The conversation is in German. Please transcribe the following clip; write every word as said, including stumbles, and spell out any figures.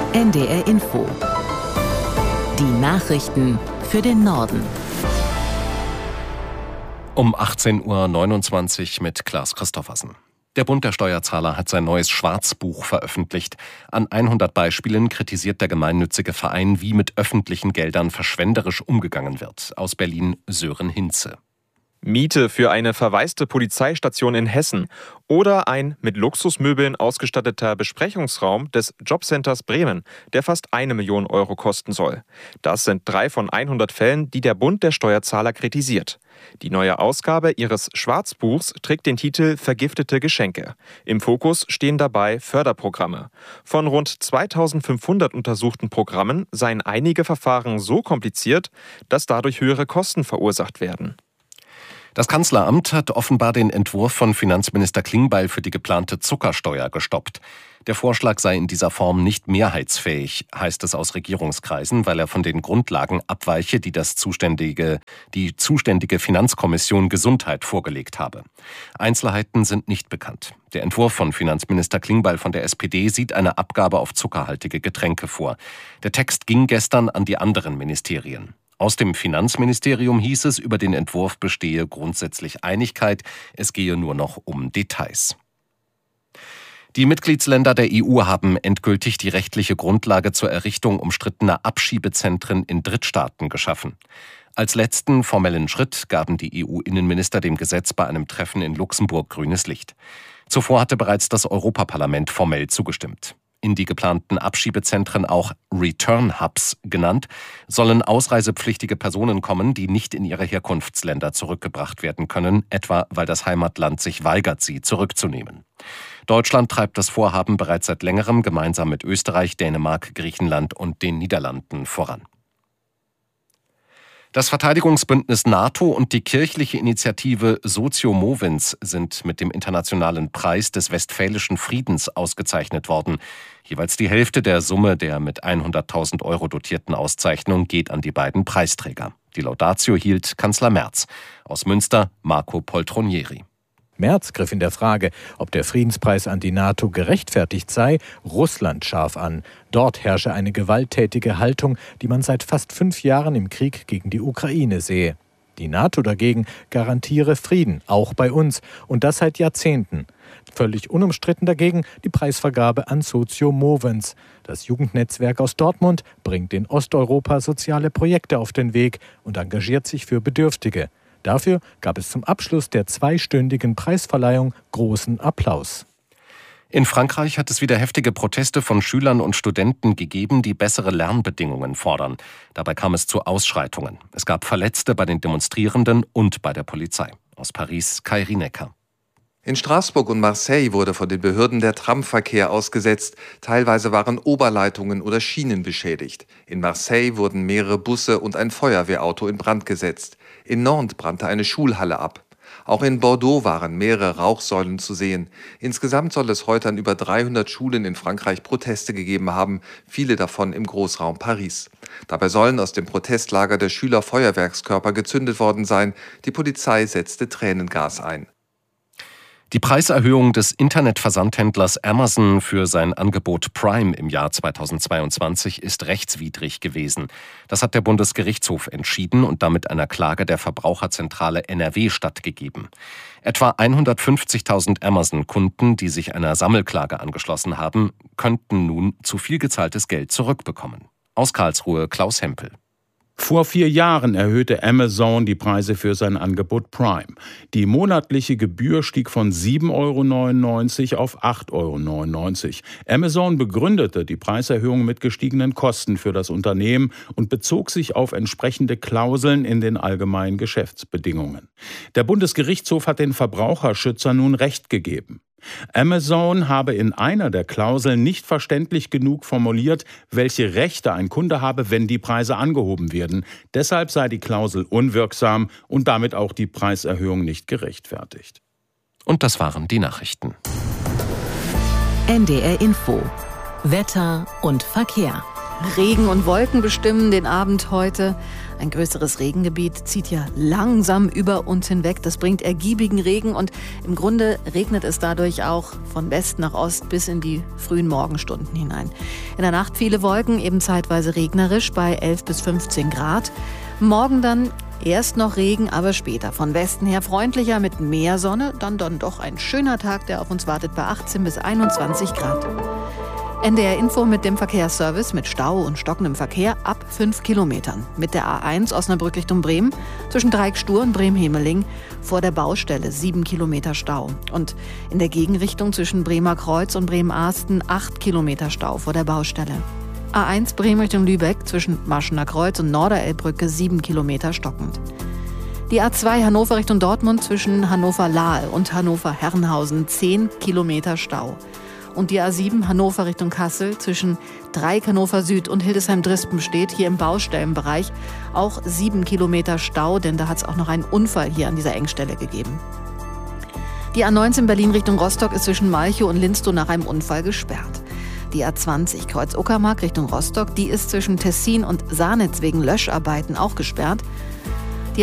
N D R Info. Die Nachrichten für den Norden. Um achtzehn Uhr neunundzwanzig mit Klaas Christoffersen. Der Bund der Steuerzahler hat sein neues Schwarzbuch veröffentlicht. An hundert Beispielen kritisiert der gemeinnützige Verein, wie mit öffentlichen Geldern verschwenderisch umgegangen wird. Aus Berlin Sören Hinze. Miete für eine verwaiste Polizeistation in Hessen oder ein mit Luxusmöbeln ausgestatteter Besprechungsraum des Jobcenters Bremen, der fast eine Million Euro kosten soll. Das sind drei von hundert Fällen, die der Bund der Steuerzahler kritisiert. Die neue Ausgabe ihres Schwarzbuchs trägt den Titel Vergiftete Geschenke. Im Fokus stehen dabei Förderprogramme. Von rund zweitausendfünfhundert untersuchten Programmen seien einige Verfahren so kompliziert, dass dadurch höhere Kosten verursacht werden. Das Kanzleramt hat offenbar den Entwurf von Finanzminister Klingbeil für die geplante Zuckersteuer gestoppt. Der Vorschlag sei in dieser Form nicht mehrheitsfähig, heißt es aus Regierungskreisen, weil er von den Grundlagen abweiche, die das zuständige, die zuständige Finanzkommission Gesundheit vorgelegt habe. Einzelheiten sind nicht bekannt. Der Entwurf von Finanzminister Klingbeil von der S P D sieht eine Abgabe auf zuckerhaltige Getränke vor. Der Text ging gestern an die anderen Ministerien. Aus dem Finanzministerium hieß es, über den Entwurf bestehe grundsätzlich Einigkeit, es gehe nur noch um Details. Die Mitgliedsländer der E U haben endgültig die rechtliche Grundlage zur Errichtung umstrittener Abschiebezentren in Drittstaaten geschaffen. Als letzten formellen Schritt gaben die E U-Innenminister dem Gesetz bei einem Treffen in Luxemburg grünes Licht. Zuvor hatte bereits das Europaparlament formell zugestimmt. In die geplanten Abschiebezentren, auch Return Hubs genannt, sollen ausreisepflichtige Personen kommen, die nicht in ihre Herkunftsländer zurückgebracht werden können, etwa weil das Heimatland sich weigert, sie zurückzunehmen. Deutschland treibt das Vorhaben bereits seit längerem gemeinsam mit Österreich, Dänemark, Griechenland und den Niederlanden voran. Das Verteidigungsbündnis NATO und die kirchliche Initiative Socio Movens sind mit dem Internationalen Preis des Westfälischen Friedens ausgezeichnet worden. Jeweils die Hälfte der Summe der mit hunderttausend Euro dotierten Auszeichnung geht an die beiden Preisträger. Die Laudatio hielt Kanzler Merz. Aus Münster Marco Poltronieri. Merz griff in der Frage, ob der Friedenspreis an die NATO gerechtfertigt sei, Russland scharf an. Dort herrsche eine gewalttätige Haltung, die man seit fast fünf Jahren im Krieg gegen die Ukraine sehe. Die NATO dagegen garantiere Frieden, auch bei uns, und das seit Jahrzehnten. Völlig unumstritten dagegen die Preisvergabe an Socio Movens. Das Jugendnetzwerk aus Dortmund bringt in Osteuropa soziale Projekte auf den Weg und engagiert sich für Bedürftige. Dafür gab es zum Abschluss der zweistündigen Preisverleihung großen Applaus. In Frankreich hat es wieder heftige Proteste von Schülern und Studenten gegeben, die bessere Lernbedingungen fordern. Dabei kam es zu Ausschreitungen. Es gab Verletzte bei den Demonstrierenden und bei der Polizei. Aus Paris Kai Rinecker. In Straßburg und Marseille wurde von den Behörden der Tramverkehr ausgesetzt. Teilweise waren Oberleitungen oder Schienen beschädigt. In Marseille wurden mehrere Busse und ein Feuerwehrauto in Brand gesetzt. In Nantes brannte eine Schulhalle ab. Auch in Bordeaux waren mehrere Rauchsäulen zu sehen. Insgesamt soll es heute an über dreihundert Schulen in Frankreich Proteste gegeben haben, viele davon im Großraum Paris. Dabei sollen aus dem Protestlager der Schüler Feuerwerkskörper gezündet worden sein. Die Polizei setzte Tränengas ein. Die Preiserhöhung des Internetversandhändlers Amazon für sein Angebot Prime im Jahr zweitausendzweiundzwanzig ist rechtswidrig gewesen. Das hat der Bundesgerichtshof entschieden und damit einer Klage der Verbraucherzentrale N R W stattgegeben. Etwa hundertfünfzigtausend Amazon-Kunden, die sich einer Sammelklage angeschlossen haben, könnten nun zu viel gezahltes Geld zurückbekommen. Aus Karlsruhe Klaus Hempel. Vor vier Jahren erhöhte Amazon die Preise für sein Angebot Prime. Die monatliche Gebühr stieg von sieben Euro neunundneunzig auf acht Euro neunundneunzig. Amazon begründete die Preiserhöhung mit gestiegenen Kosten für das Unternehmen und bezog sich auf entsprechende Klauseln in den allgemeinen Geschäftsbedingungen. Der Bundesgerichtshof hat den Verbraucherschützern nun Recht gegeben. Amazon habe in einer der Klauseln nicht verständlich genug formuliert, welche Rechte ein Kunde habe, wenn die Preise angehoben werden. Deshalb sei die Klausel unwirksam und damit auch die Preiserhöhung nicht gerechtfertigt. Und das waren die Nachrichten. N D R Info. Wetter und Verkehr. Regen und Wolken bestimmen den Abend heute. Ein größeres Regengebiet zieht ja langsam über uns hinweg. Das bringt ergiebigen Regen und im Grunde regnet es dadurch auch von West nach Ost bis in die frühen Morgenstunden hinein. In der Nacht viele Wolken, eben zeitweise regnerisch bei elf bis fünfzehn Grad. Morgen dann erst noch Regen, aber später von Westen her freundlicher mit mehr Sonne. Dann dann doch ein schöner Tag, der auf uns wartet bei achtzehn bis einundzwanzig Grad. N D R-Info mit dem Verkehrsservice mit Stau und stockendem Verkehr ab fünf Kilometern. Mit der A eins Osnabrück Richtung Bremen zwischen Dreieck-Stur und Bremen-Hemeling vor der Baustelle sieben Kilometer Stau. Und in der Gegenrichtung zwischen Bremer Kreuz und Bremen-Ahsten acht Kilometer Stau vor der Baustelle. A eins Bremen Richtung Lübeck zwischen Maschener Kreuz und Norderelbbrücke sieben Kilometer stockend. Die A zwei Hannover Richtung Dortmund zwischen Hannover-Lahl und Hannover-Herrenhausen zehn Kilometer Stau. Und die A sieben Hannover Richtung Kassel zwischen Dreieck Hannover Süd und Hildesheim-Drispen steht hier im Baustellenbereich auch sieben Kilometer Stau, denn da hat es auch noch einen Unfall hier an dieser Engstelle gegeben. Die A neunzehn Berlin Richtung Rostock ist zwischen Malchow und Linstow nach einem Unfall gesperrt. Die A zwanzig Kreuz Uckermark Richtung Rostock, die ist zwischen Tessin und Sarnitz wegen Löscharbeiten auch gesperrt.